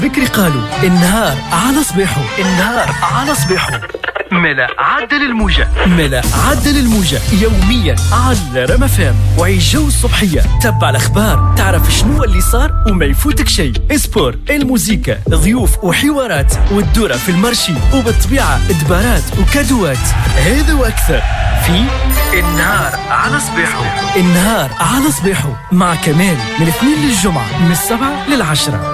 بكري قالوا النهار على صبيحه، النهار على صبيحه. ملا عدل الموجة يوميا على رما فام. وعيش جو الصبحية، تبع الأخبار، تعرف شنو اللي صار وما يفوتك شيء. اسبور، الموسيقى، ضيوف وحوارات، والدورة في المرشي، وبالطبيعة دبارات وكادوات. هذا وأكثر في النهار على صبيحه. النهار على صبيحه مع كمال من الاثنين للجمعة من 7 للعشرة.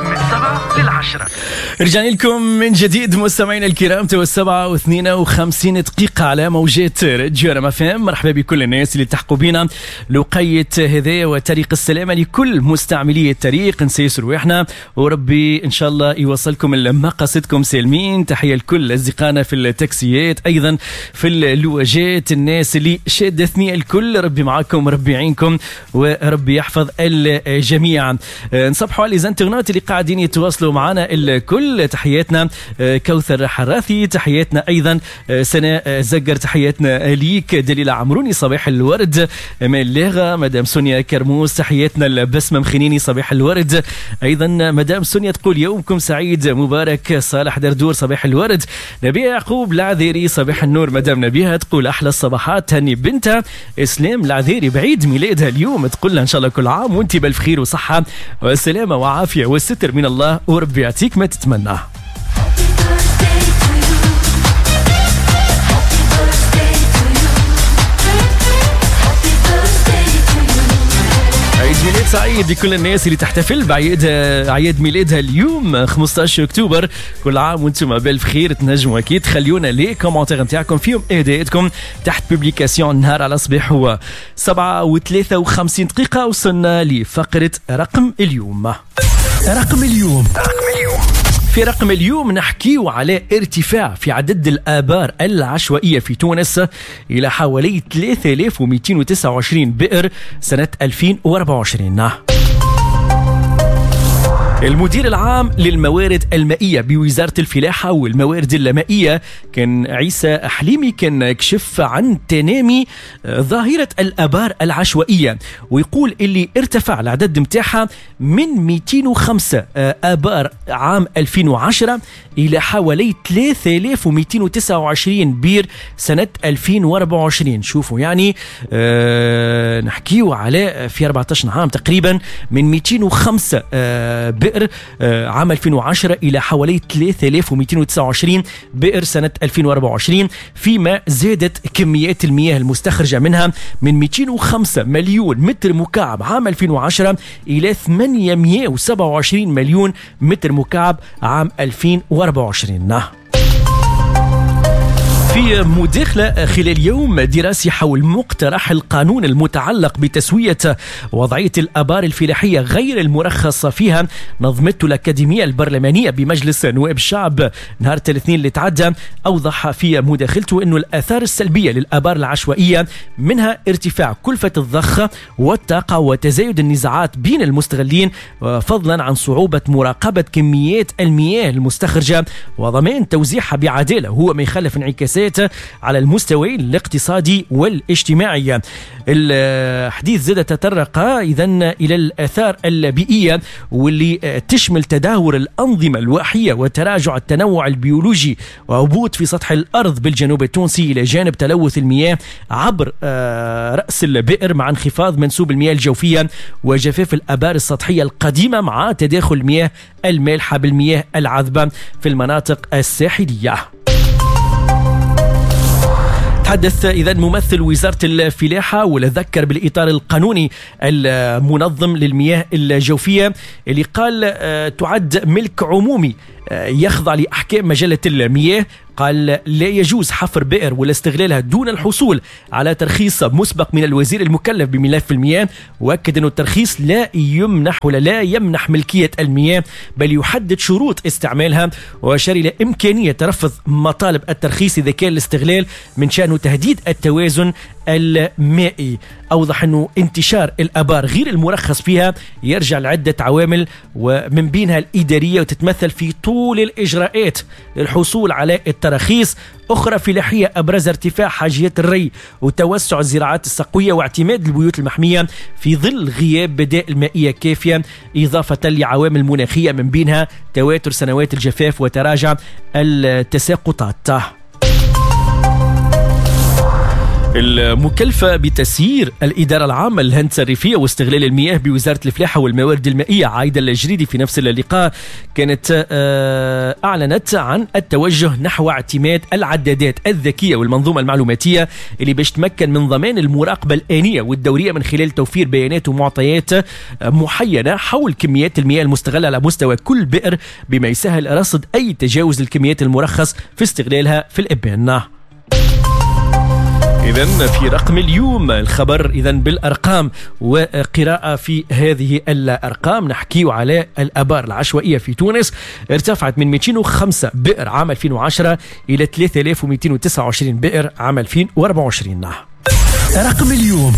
رجعنا لكم من جديد مستمعينا الكرام. تو 7:52 دقيقة على موجات راديو رما فام. مرحبا بكل الناس اللي تحقوا بينا لوقية هدايا وطريق السلامة لكل مستعملي الطريق. نسيس رواحنا وربي إن شاء الله يوصلكم لمقاصدكم سالمين. تحية لكل أصدقائنا في التاكسيات، أيضا في اللواجات، الناس اللي شادتني الكل. ربي معاكم، ربي يعينكم، وربي يحفظ الجميع. نصبحوا على الانترنت اللي قاعدين يتواصلوا معنا الكل. تحياتنا كوثر حراثي، تحياتنا أيضا سناء زقر، تحياتنا ليك دليل عمروني، صباح الورد. أمال لاغا، مدام سونيا كرموس، تحياتنا لبسمة مخنيني، صباح الورد. أيضا مدام سونيا تقول يومكم سعيد مبارك. صالح دردور، صباح الورد. نبيه يعقوب العذيري، صباح النور. مدام نبيها تقول أحلى الصباحات، هني بنتها. إسلام العذيري بعيد ميلادها اليوم، تقول لها إن شاء الله كل عام وانت بالف خير وصحة وسلامة وعافية والستر من الله، وربي يعطيك ما تتمناه. عيد ميلاد سعيد لكل الناس اللي تحتفل بعيد ميلادها اليوم 15 أكتوبر. كل عام وانتم بالف خير. تنجموا أكيد خليونا لي كومنتير نتاعكم فيهم إهداءاتكم تحت بوبليكاسيون نهار على صباح. هو 7:53 دقيقة. وصلنا لفقرة رقم اليوم. في رقم اليوم نحكيو على ارتفاع في عدد الآبار العشوائية في تونس إلى حوالي 3229 بئر سنة 2024. المدير العام للموارد المائية بوزارة الفلاحة والموارد المائية كان عيسى حليمي كان كشف عن تنامي ظاهرة الآبار العشوائية، ويقول اللي ارتفع العدد متاعها من 205 آبار عام 2010 إلى حوالي 3229 بير سنة 2024. شوفوا يعني نحكيو على في 14 عام تقريبا من 205 بئر عام 2010 إلى حوالي 3229 بئر سنة 2024، فيما زادت كميات المياه المستخرجة منها من 205 مليون متر مكعب عام 2010 إلى 827 مليون متر مكعب عام 2024. في مداخلة خلال يوم دراسي حول مقترح القانون المتعلق بتسوية وضعية الآبار الفلاحية غير المرخص فيها، نظمته الأكاديمية البرلمانية بمجلس نواب الشعب نهار الاثنين اللي تعدى، أوضح في مداخلته أنه الآثار السلبية للآبار العشوائية منها ارتفاع كلفة الضخ والطاقة وتزايد النزاعات بين المستغلين، فضلا عن صعوبة مراقبة كميات المياه المستخرجة وضمان توزيعها بعدالة، هو ما يخلف انعكاسات على المستوى الاقتصادي والاجتماعي. الحديث زاد تطرق إذا إلى الآثار البيئية واللي تشمل تدهور الأنظمة الواحية وتراجع التنوع البيولوجي وهبوط في سطح الأرض بالجنوب التونسي، إلى جانب تلوث المياه عبر رأس البئر مع انخفاض منسوب المياه الجوفية وجفاف الآبار السطحية القديمة مع تداخل المياه المالحة بالمياه العذبة في المناطق الساحلية. تحدث إذا ممثل وزارة الفلاحة وذكر بالإطار القانوني المنظم للمياه الجوفية اللي قال تعد ملك عمومي يخضع لأحكام مجلة المياه. قال لا يجوز حفر بئر ولا استغلالها دون الحصول على ترخيص مسبق من الوزير المكلف بملف المياه، وأكد أن الترخيص لا يمنح ملكية المياه بل يحدد شروط استعمالها، وأشار إلى إمكانية رفض مطالب الترخيص إذا كان الاستغلال من شأنه تهديد التوازن المائي. أوضح أنه انتشار الآبار غير المرخص فيها يرجع لعدة عوامل ومن بينها الإدارية، وتتمثل في طول الإجراءات للحصول على الترخيص تراخيص أخرى فلاحية أبرز ارتفاع حاجيات الري وتوسع الزراعات السقوية واعتماد البيوت المحمية في ظل غياب بدائل مائية كافية، إضافة لعوامل مناخية من بينها تواتر سنوات الجفاف وتراجع التساقطات. المكلفة بتسيير الإدارة العامة للهندسة الريفية واستغلال المياه بوزارة الفلاحة والموارد المائية عايدة الجريدي في نفس اللقاء كانت أعلنت عن التوجه نحو اعتماد العدادات الذكية والمنظومة المعلوماتية اللي باش تمكن من ضمان المراقبة الآنية والدورية من خلال توفير بيانات ومعطيات محينة حول كميات المياه المستغلة على مستوى كل بئر، بما يسهل رصد أي تجاوز للكميات المرخص في استغلالها في الإبان. إذن في رقم اليوم الخبر إذن بالأرقام وقراءة في هذه الأرقام. نحكي على الآبار العشوائية في تونس ارتفعت من 205 بئر عام 2010 إلى 3229 بئر عام 2024. رقم اليوم.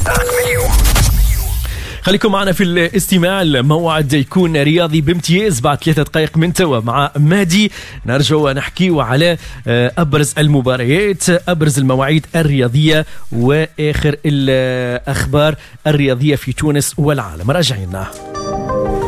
خليكم معنا في الاستماع. الموعد يكون رياضي بامتياز بعد 3 دقائق من توا مع مادي. نرجع نحكي على أبرز المباريات، أبرز المواعيد الرياضية وآخر الأخبار الرياضية في تونس والعالم. راجعين.